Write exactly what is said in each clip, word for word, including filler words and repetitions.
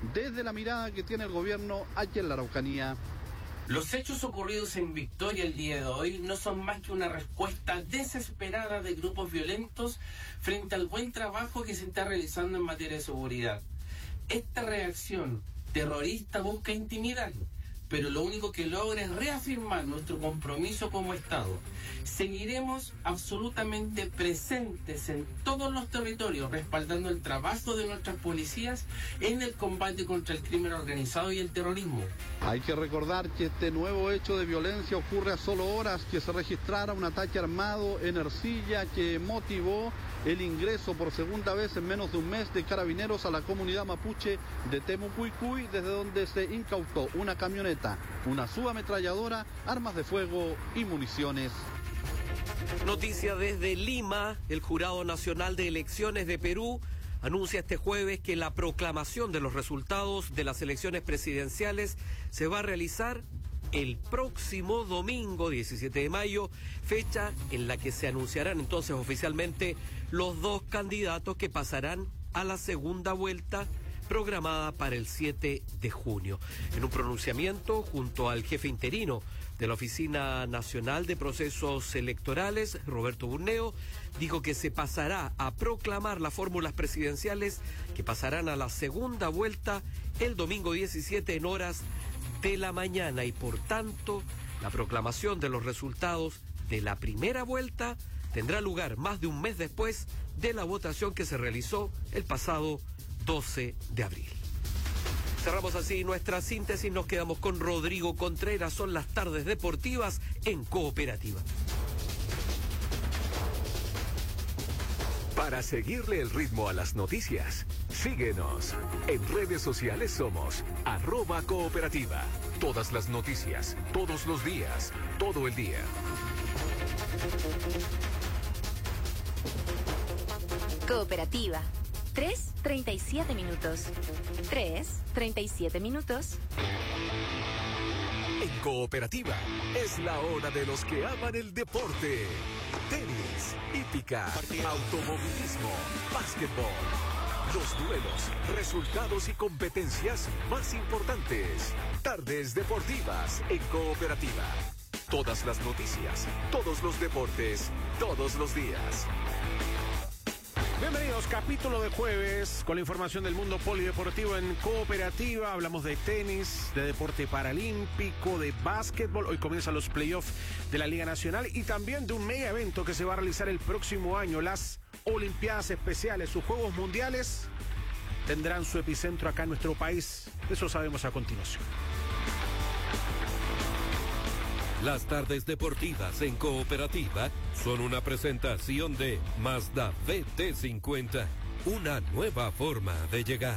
desde la mirada que tiene el gobierno aquí en la Araucanía. Los hechos ocurridos en Victoria el día de hoy no son más que una respuesta desesperada de grupos violentos frente al buen trabajo que se está realizando en materia de seguridad. Esta reacción terrorista busca intimidar, pero lo único que logra es reafirmar nuestro compromiso como Estado. Seguiremos absolutamente presentes en todos los territorios, respaldando el trabajo de nuestras policías en el combate contra el crimen organizado y el terrorismo. Hay que recordar que este nuevo hecho de violencia ocurre a solo horas que se registrara un ataque armado en Ercilla que motivó el ingreso por segunda vez en menos de un mes de carabineros a la comunidad mapuche de Temucuicuy, desde donde se incautó una camioneta, una subametralladora, armas de fuego y municiones. Noticia desde Lima. El Jurado Nacional de Elecciones de Perú anuncia este jueves que la proclamación de los resultados de las elecciones presidenciales se va a realizar el próximo domingo diecisiete de mayo, fecha en la que se anunciarán entonces oficialmente los dos candidatos que pasarán a la segunda vuelta programada para el siete de junio. En un pronunciamiento junto al jefe interino de la Oficina Nacional de Procesos Electorales, Roberto Burneo, dijo que se pasará a proclamar las fórmulas presidenciales que pasarán a la segunda vuelta el domingo diecisiete en horas de la mañana, y por tanto la proclamación de los resultados de la primera vuelta tendrá lugar más de un mes después de la votación que se realizó el pasado doce de abril. Cerramos así nuestra síntesis, nos quedamos con Rodrigo Contreras. Son las tardes deportivas en Cooperativa. Para seguirle el ritmo a las noticias, síguenos. En redes sociales somos arroba cooperativa. Todas las noticias, todos los días, todo el día. Cooperativa. tres, treinta y siete minutos. tres, treinta y siete minutos. En Cooperativa es la hora de los que aman el deporte. Tenis, hípica, automovilismo, básquetbol. Los duelos, resultados y competencias más importantes. Tardes deportivas en Cooperativa. Todas las noticias, todos los deportes, todos los días. Bienvenidos, capítulo de jueves con la información del mundo polideportivo en Cooperativa. Hablamos de tenis, de deporte paralímpico, de básquetbol. Hoy comienzan los playoffs de la Liga Nacional y también de un mega evento que se va a realizar el próximo año, las Olimpiadas Especiales. Sus Juegos Mundiales tendrán su epicentro acá en nuestro país. Eso sabemos a continuación. Las tardes deportivas en Cooperativa son una presentación de Mazda B T cincuenta, una nueva forma de llegar.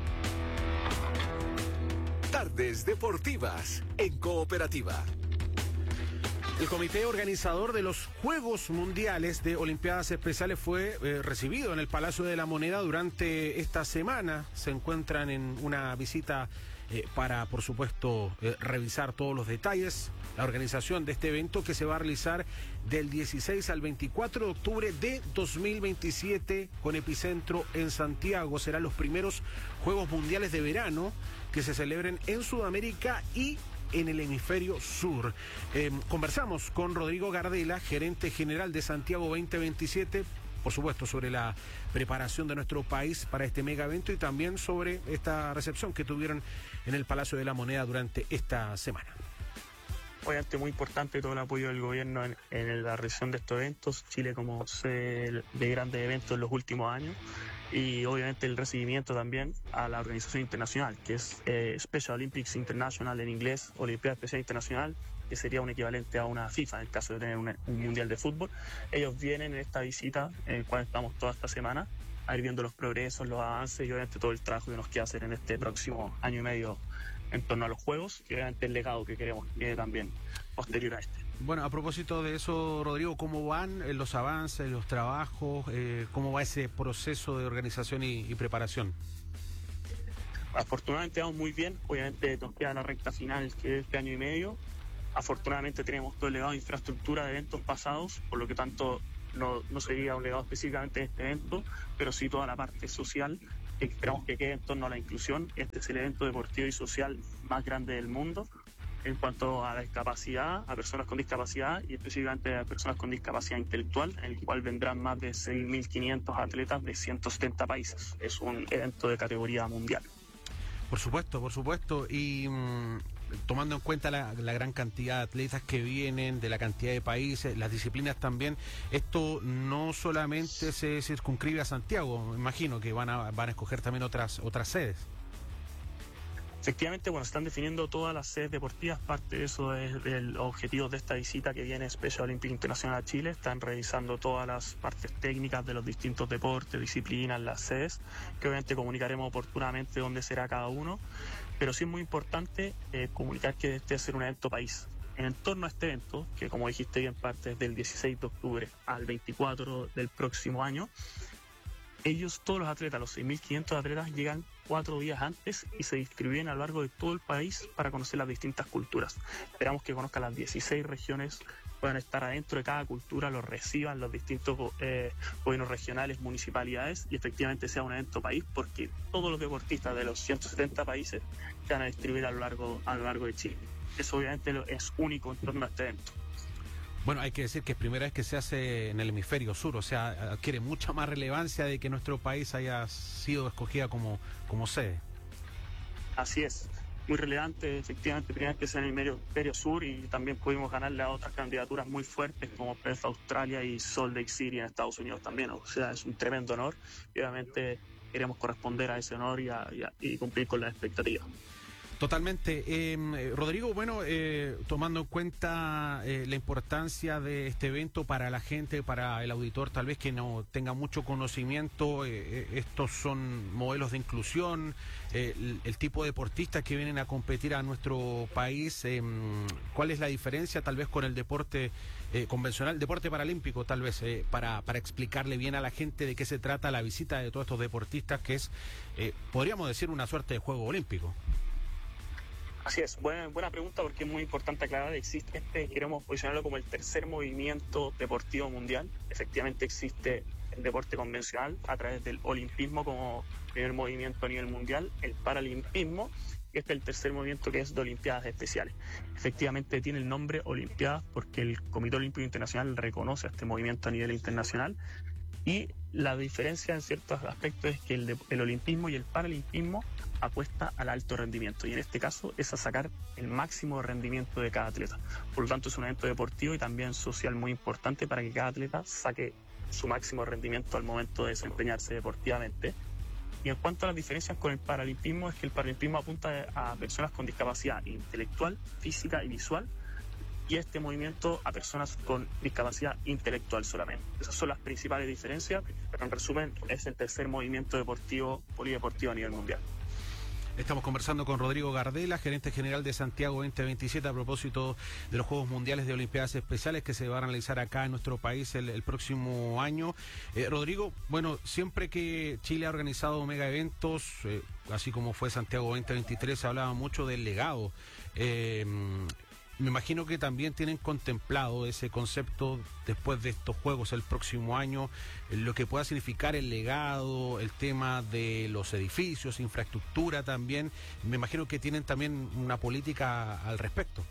Tardes deportivas en Cooperativa. El comité organizador de los Juegos Mundiales de Olimpiadas Especiales fue eh, recibido en el Palacio de la Moneda durante esta semana. Se encuentran en una visita eh, para, por supuesto, eh, revisar todos los detalles. La organización de este evento, que se va a realizar del dieciséis al veinticuatro de octubre de dos mil veintisiete, con epicentro en Santiago. Serán los primeros Juegos Mundiales de verano que se celebren en Sudamérica y en el hemisferio sur. Eh, conversamos con Rodrigo Gardela, gerente general de Santiago veinte veintisiete, por supuesto sobre la preparación de nuestro país para este mega evento y también sobre esta recepción que tuvieron en el Palacio de la Moneda durante esta semana. Obviamente muy importante todo el apoyo del gobierno en, en la realización de estos eventos. Chile como sede de grandes eventos en los últimos años, y obviamente el recibimiento también a la organización internacional, que es eh, Special Olympics International en inglés, Olimpiada Especial Internacional, que sería un equivalente a una FIFA en el caso de tener una, un mundial de fútbol. Ellos vienen en esta visita, en la cual estamos toda esta semana, a ir viendo los progresos, los avances y obviamente todo el trabajo que nos queda hacer en este próximo año y medio en torno a los Juegos, y obviamente el legado que queremos que quede también posterior a este. Bueno, a propósito de eso, Rodrigo, ¿cómo van los avances, los trabajos? Eh, ¿Cómo va ese proceso de organización y, y preparación? Afortunadamente vamos muy bien. Obviamente nos queda la recta final, que es este año y medio. Afortunadamente tenemos todo el legado de infraestructura de eventos pasados, por lo que tanto no, no sería un legado específicamente de este evento, pero sí toda la parte social que esperamos que quede en torno a la inclusión. Este es el evento deportivo y social más grande del mundo en cuanto a la discapacidad, a personas con discapacidad y específicamente a personas con discapacidad intelectual, en el cual vendrán más de seis mil quinientos atletas de ciento setenta países. Es un evento de categoría mundial. Por supuesto, por supuesto. Y mmm, tomando en cuenta la, la gran cantidad de atletas que vienen, de la cantidad de países, las disciplinas también, esto no solamente se circunscribe a Santiago, me imagino que van a, van a escoger también otras, otras sedes. Efectivamente, bueno, están definiendo todas las sedes deportivas, parte de eso es el objetivo de esta visita que viene Special Olympic International a Chile. Están revisando todas las partes técnicas de los distintos deportes, disciplinas, las sedes, que obviamente comunicaremos oportunamente dónde será cada uno, pero sí es muy importante eh, comunicar que este va a ser un evento país. En torno a este evento, que como dijiste bien, parte del dieciséis de octubre al veinticuatro del próximo año, ellos, todos los atletas, los seis mil quinientos atletas, llegan cuatro días antes y se distribuyen a lo largo de todo el país para conocer las distintas culturas. Esperamos que conozcan las dieciséis regiones, puedan estar adentro de cada cultura, los reciban los distintos eh, gobiernos regionales, municipalidades, y efectivamente sea un evento país, porque todos los deportistas de los ciento setenta países se van a distribuir a lo largo, a lo largo de Chile. Eso obviamente es único en torno a este evento. Bueno, hay que decir que es primera vez que se hace en el hemisferio sur, o sea, adquiere mucha más relevancia de que nuestro país haya sido escogida como, como sede. Así es, muy relevante, efectivamente, primera vez que sea en el hemisferio sur, y también pudimos ganarle a otras candidaturas muy fuertes como Perth, Australia, y Salt Lake City en Estados Unidos también. O sea, es un tremendo honor y obviamente queremos corresponder a ese honor y, a, y, a, y cumplir con las expectativas. Totalmente. Eh, Rodrigo, bueno, eh, tomando en cuenta eh, la importancia de este evento para la gente, para el auditor tal vez que no tenga mucho conocimiento, eh, estos son modelos de inclusión, eh, el, el tipo de deportistas que vienen a competir a nuestro país, eh, ¿cuál es la diferencia tal vez con el deporte eh, convencional, deporte paralímpico tal vez, eh, para, para explicarle bien a la gente de qué se trata la visita de todos estos deportistas, que es, eh, podríamos decir, una suerte de juego olímpico? Así es, buena, buena pregunta, porque es muy importante aclarar. Existe este, queremos posicionarlo como el tercer movimiento deportivo mundial. Efectivamente existe el deporte convencional a través del olimpismo como primer movimiento a nivel mundial, el paralimpismo, y este es el tercer movimiento, que es de Olimpiadas Especiales. Efectivamente tiene el nombre Olimpiadas porque el Comité Olímpico Internacional reconoce a este movimiento a nivel internacional, y la diferencia en ciertos aspectos es que el, de, el olimpismo y el paralimpismo apuesta al alto rendimiento, y en este caso es a sacar el máximo rendimiento de cada atleta. Por lo tanto, es un evento deportivo y también social muy importante para que cada atleta saque su máximo rendimiento al momento de desempeñarse deportivamente. Y en cuanto a las diferencias con el paralimpismo, es que el paralimpismo apunta a personas con discapacidad intelectual, física y visual, y este movimiento a personas con discapacidad intelectual solamente. Esas son las principales diferencias, pero en resumen es el tercer movimiento deportivo, polideportivo a nivel mundial. Estamos conversando con Rodrigo Gardela, gerente general de Santiago veinte veintisiete, a propósito de los Juegos Mundiales de Olimpiadas Especiales que se van a realizar acá en nuestro país el, el próximo año. Eh, Rodrigo, bueno, siempre que Chile ha organizado mega eventos, eh, así como fue Santiago veinte veintitrés, se hablaba mucho del legado. Eh, Me imagino que también tienen contemplado ese concepto después de estos Juegos el próximo año, lo que pueda significar el legado, el tema de los edificios, infraestructura también. Me imagino que tienen también una política al respecto.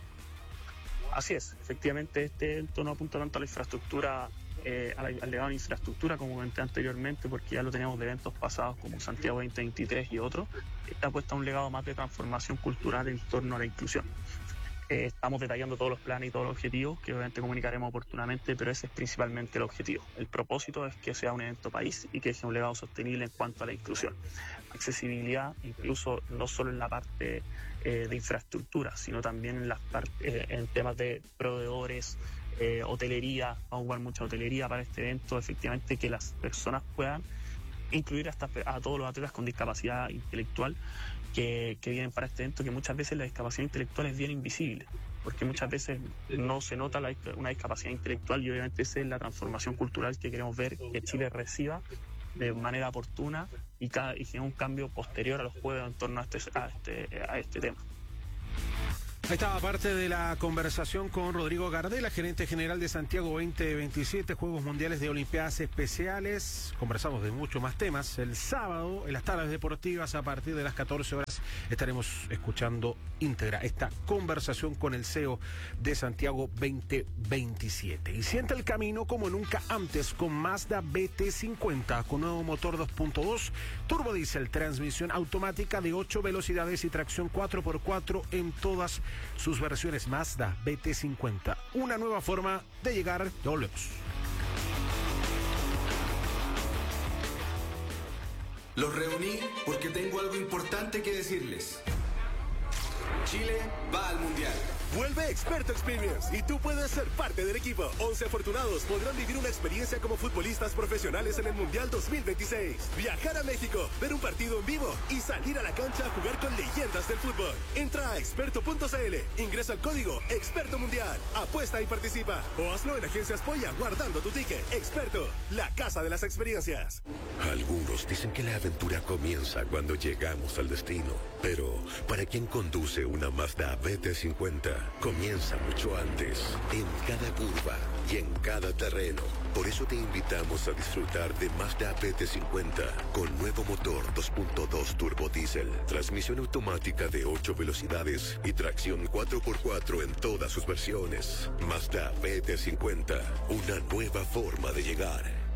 Así es, efectivamente este evento no apunta tanto a la infraestructura, eh, al, al legado de infraestructura como comenté anteriormente, porque ya lo teníamos de eventos pasados como Santiago veinte veintitrés y otros. Está apuesta a un legado más de transformación cultural en torno a la inclusión. Eh, estamos detallando todos los planes y todos los objetivos que obviamente comunicaremos oportunamente, pero ese es principalmente el objetivo. El propósito es que sea un evento país y que sea un legado sostenible en cuanto a la inclusión. Accesibilidad, incluso no solo en la parte eh, de infraestructura, sino también en, las part- eh, en temas de proveedores, eh, hotelería. Vamos a jugar mucha hotelería para este evento, efectivamente que las personas puedan incluir hasta a todos los atletas con discapacidad intelectual que, que vienen para este evento, que muchas veces la discapacidad intelectual es bien invisible, porque muchas veces no se nota la, una discapacidad intelectual, y obviamente esa es la transformación cultural que queremos ver que Chile reciba de manera oportuna y, cada, y genere un cambio posterior a los Juegos en torno a este, a este, a este tema. Ahí estaba parte de la conversación con Rodrigo Gardela, gerente general de Santiago veinte veintisiete, Juegos Mundiales de Olimpiadas Especiales. Conversamos de muchos más temas. El sábado, en las tardes deportivas, a partir de las catorce horas, estaremos escuchando íntegra esta conversación con el C E O de Santiago veinte veintisiete. Y siente el camino como nunca antes con Mazda B T cincuenta, con nuevo motor dos punto dos, turbodiesel, transmisión automática de ocho velocidades y tracción cuatro por cuatro en todas sus versiones. Mazda B T cincuenta, una nueva forma de llegar. Ya volvemos. Los reuní porque tengo algo importante que decirles. Chile va al Mundial. Vuelve Experto Experience y tú puedes ser parte del equipo. once afortunados podrán vivir una experiencia como futbolistas profesionales en el Mundial dos mil veintiséis. Viajar a México, ver un partido en vivo y salir a la cancha a jugar con leyendas del fútbol. Entra a experto punto c l, ingresa el código Experto Mundial, apuesta y participa. O hazlo en Agencias Polla guardando tu ticket. Experto, la casa de las experiencias. Algunos dicen que la aventura comienza cuando llegamos al destino. Pero para quien conduce una Mazda B T cincuenta, comienza mucho antes, en cada curva y en cada terreno. Por eso te invitamos a disfrutar de Mazda B T cincuenta con nuevo motor dos punto dos turbodiesel, transmisión automática de ocho velocidades y tracción cuatro por cuatro en todas sus versiones. Mazda B T cincuenta, una nueva forma de llegar.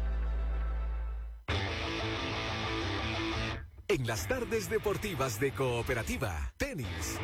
En las tardes deportivas de Cooperativa, tenis.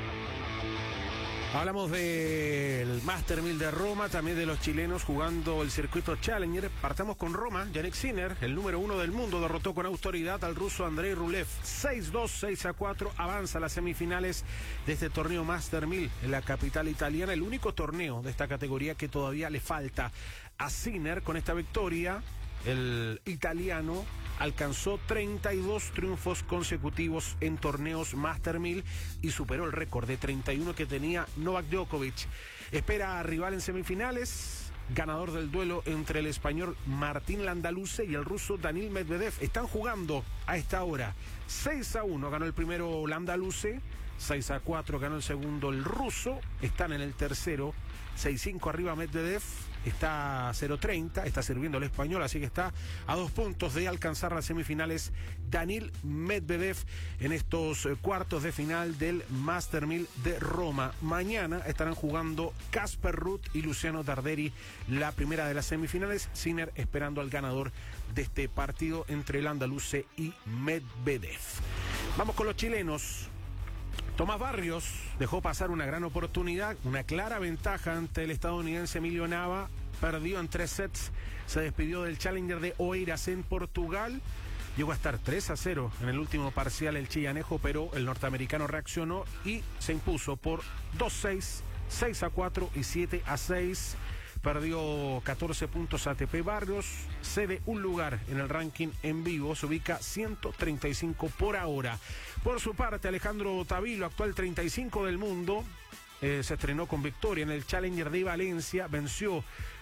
Hablamos del Master mil de Roma, también de los chilenos jugando el circuito Challenger. Partamos con Roma. Jannik Sinner, el número uno del mundo, derrotó con autoridad al ruso Andrei Rublev. seis dos, seis a cuatro, avanza a las semifinales de este torneo Master mil en la capital italiana. El único torneo de esta categoría que todavía le falta a Sinner. Con esta victoria, el italiano alcanzó treinta y dos triunfos consecutivos en torneos Master mil y superó el récord de treinta y uno que tenía Novak Djokovic. Espera a rival en semifinales, ganador del duelo entre el español Martín Landaluce y el ruso Daniil Medvedev. Están jugando a esta hora. seis a uno ganó el primero Landaluce, seis a cuatro ganó el segundo el ruso. Están en el tercero, seis cinco arriba Medvedev. Está cero treinta, está sirviendo el español, así que está a dos puntos de alcanzar las semifinales Daniil Medvedev en estos cuartos de final del Master mil de Roma. Mañana estarán jugando Casper Ruud y Luciano Darderi la primera de las semifinales. Sinner esperando al ganador de este partido entre el andaluce y Medvedev. Vamos con los chilenos. Tomás Barrios dejó pasar una gran oportunidad, una clara ventaja ante el estadounidense Emilio Nava. Perdió en tres sets, se despidió del Challenger de Oeiras en Portugal. Llegó a estar tres a cero en el último parcial el chillanejo, pero el norteamericano reaccionó y se impuso por dos seis, seis a cuatro y siete a seis. Perdió catorce puntos A T P. Barrios cede un lugar en el ranking en vivo, se ubica ciento treinta y cinco por ahora. Por su parte, Alejandro Tavilo, actual treinta y cinco del mundo, eh, se estrenó con victoria en el Challenger de Valencia, venció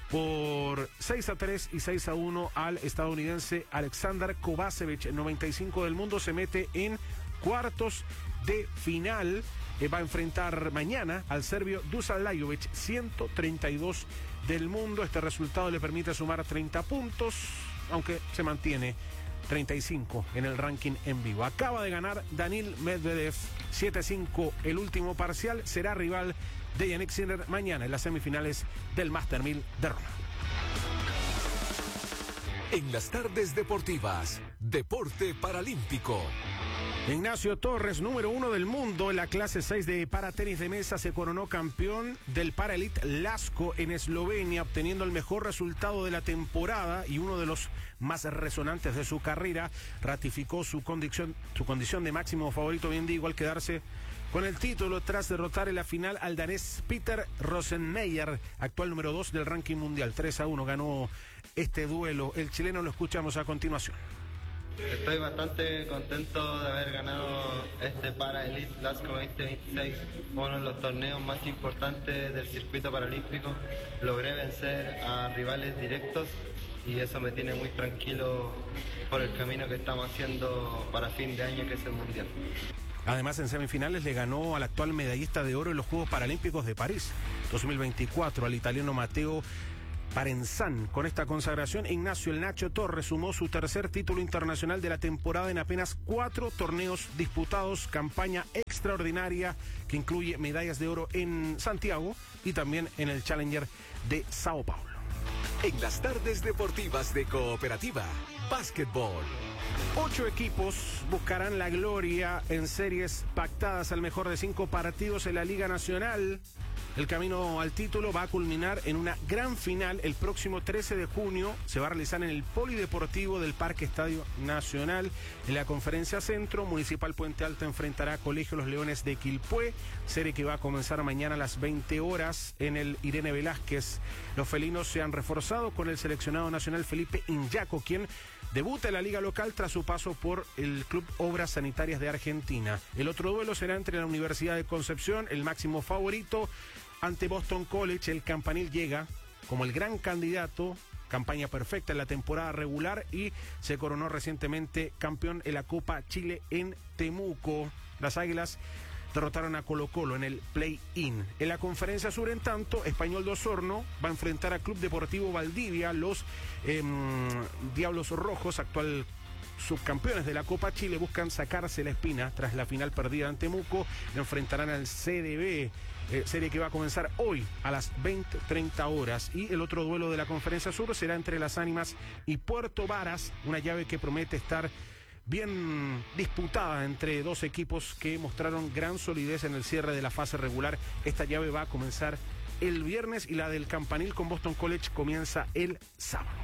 por seis a tres y seis a uno al estadounidense Alexander Kovacevic, noventa y cinco del mundo, se mete en cuartos de final. Eh, va a enfrentar mañana al serbio Dusan Lajovic, ciento treinta y dos del mundo. Este resultado le permite sumar treinta puntos, aunque se mantiene treinta y cinco en el ranking en vivo. Acaba de ganar Daniil Medvedev, siete a cinco el último parcial. Será rival de Jannik Sinner mañana en las semifinales del Master mil de Roma. En las tardes deportivas, Deporte Paralímpico. Ignacio Torres, número uno del mundo en la clase seis de paratenis de mesa, se coronó campeón del Paraelite Lasko en Eslovenia, obteniendo el mejor resultado de la temporada y uno de los más resonantes de su carrera. Ratificó su condición, su condición de máximo favorito, bien digo, al quedarse con el título tras derrotar en la final al danés Peter Rosenmeyer, actual número dos del ranking mundial. tres a uno ganó este duelo. El chileno lo escuchamos a continuación. Estoy bastante contento de haber ganado este Paraelite Lasko veinte veintiséis, uno de los torneos más importantes del circuito paralímpico. Logré vencer a rivales directos y eso me tiene muy tranquilo por el camino que estamos haciendo para fin de año, que es el Mundial. Además, en semifinales le ganó al actual medallista de oro en los Juegos Paralímpicos de París dos mil veinticuatro, al italiano Matteo Parenzan. Con esta consagración, Ignacio El Nacho Torres sumó su tercer título internacional de la temporada en apenas cuatro torneos disputados, campaña extraordinaria que incluye medallas de oro en Santiago y también en el Challenger de Sao Paulo. En las tardes deportivas de Cooperativa, básquetbol. Ocho equipos buscarán la gloria en series pactadas al mejor de cinco partidos en la Liga Nacional. El camino al título va a culminar en una gran final el próximo trece de junio. Se va a realizar en el Polideportivo del Parque Estadio Nacional. En la Conferencia Centro, Municipal Puente Alto enfrentará a Colegio Los Leones de Quilpué. Serie que va a comenzar mañana a las veinte horas en el Irene Velázquez. Los felinos se han reforzado con el seleccionado nacional Felipe Inyaco, quien debuta en la liga local tras su paso por el Club Obras Sanitarias de Argentina. El otro duelo será entre la Universidad de Concepción, el máximo favorito, ante Boston College. El campanil llega como el gran candidato, campaña perfecta en la temporada regular y se coronó recientemente campeón en la Copa Chile en Temuco. Las Águilas derrotaron a Colo-Colo en el play-in. En la Conferencia Sur, en tanto, Español de Osorno va a enfrentar a Club Deportivo Valdivia. Los eh, Diablos Rojos, actual subcampeones de la Copa Chile, buscan sacarse la espina tras la final perdida en Temuco. Enfrentarán al C D B, eh, serie que va a comenzar hoy a las veinte treinta horas. Y el otro duelo de la Conferencia Sur será entre Las Ánimas y Puerto Varas, una llave que promete estar bien disputada entre dos equipos que mostraron gran solidez en el cierre de la fase regular. Esta llave va a comenzar el viernes y la del campanil con Boston College comienza el sábado.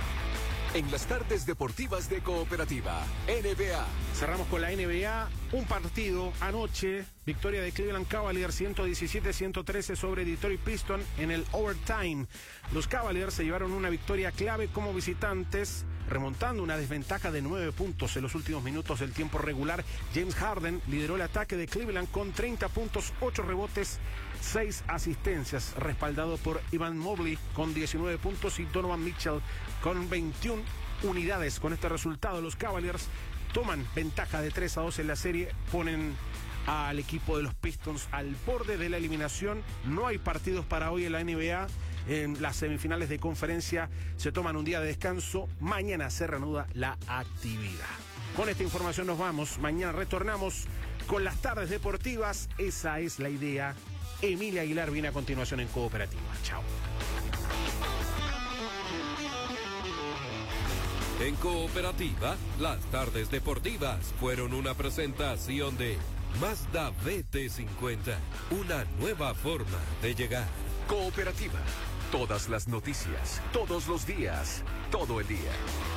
En las tardes deportivas de Cooperativa, N B A. Cerramos con la N B A. Un partido anoche, victoria de Cleveland Cavaliers ciento diecisiete a ciento trece sobre Detroit Pistons en el overtime. Los Cavaliers se llevaron una victoria clave como visitantes, remontando una desventaja de nueve puntos en los últimos minutos del tiempo regular. James Harden lideró el ataque de Cleveland con treinta puntos, ocho rebotes, seis asistencias, respaldado por Evan Mobley con diecinueve puntos y Donovan Mitchell con veintiuna unidades. Con este resultado, los Cavaliers toman ventaja de tres a dos en la serie, ponen al equipo de los Pistons al borde de la eliminación. No hay partidos para hoy en la N B A. En las semifinales de conferencia se toman un día de descanso. Mañana se reanuda la actividad. Con esta información nos vamos. Mañana retornamos con las tardes deportivas. Esa es la idea. Emilia Aguilar viene a continuación en Cooperativa. Chao. En Cooperativa, las tardes deportivas fueron una presentación de Mazda B T cincuenta, una nueva forma de llegar. Cooperativa, todas las noticias, todos los días, todo el día.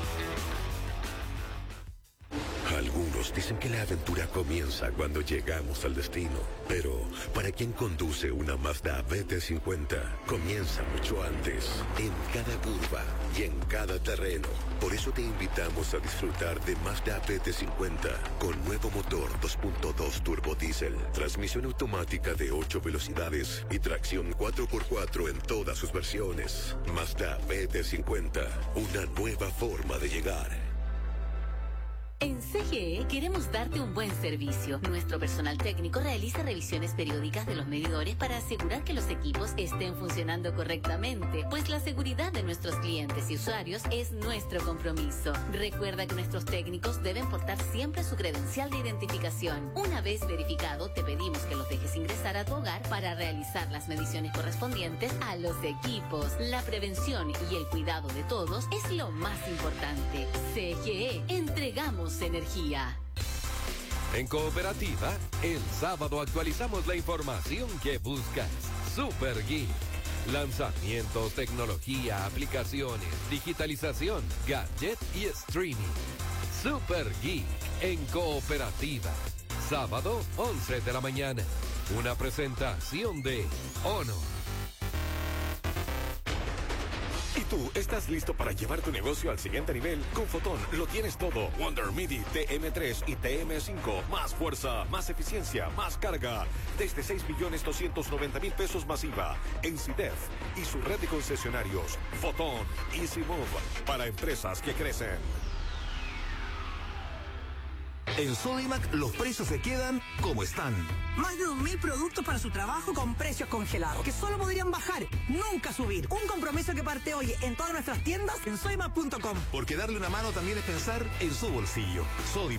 Algunos dicen que la aventura comienza cuando llegamos al destino, pero para quien conduce una Mazda B T cincuenta, comienza mucho antes, en cada curva y en cada terreno. Por eso te invitamos a disfrutar de Mazda B T cincuenta, con nuevo motor dos punto dos turbo diésel, transmisión automática de ocho velocidades y tracción cuatro por cuatro en todas sus versiones. Mazda B T cincuenta, una nueva forma de llegar. En C G E queremos darte un buen servicio. Nuestro personal técnico realiza revisiones periódicas de los medidores para asegurar que los equipos estén funcionando correctamente, pues la seguridad de nuestros clientes y usuarios es nuestro compromiso. Recuerda que nuestros técnicos deben portar siempre su credencial de identificación. Una vez verificado, te pedimos que los dejes ingresar a tu hogar para realizar las mediciones correspondientes a los equipos. La prevención y el cuidado de todos es lo más importante. C G E, entregamos energía. En Cooperativa, el sábado actualizamos la información que buscas. Super Geek. Lanzamientos, tecnología, aplicaciones, digitalización, gadget y streaming. Super Geek en Cooperativa. Sábado, once de la mañana. Una presentación de Honor. ¿Y tú estás listo para llevar tu negocio al siguiente nivel? Con Fotón lo tienes todo. Wonder MIDI T M tres y T M cinco. Más fuerza, más eficiencia, más carga. Desde seis millones doscientos noventa mil pesos masiva. En CIDEF y su red de concesionarios. Fotón Easy Move. Para empresas que crecen. En Sodimac los precios se quedan como están. Más de dos mil productos para su trabajo con precios congelados, que solo podrían bajar, nunca subir. Un compromiso que parte hoy en todas nuestras tiendas en sodimac punto com. Porque darle una mano también es pensar en su bolsillo. Sodimac.